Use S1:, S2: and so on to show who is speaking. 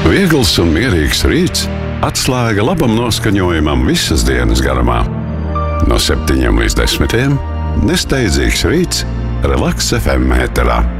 S1: Viegls un mierīgs rīts, atslēga labam noskaņojumam visas dienas garumā. No 7 līdz 10 nesteidzīgs rīts Relaks FM ēterā.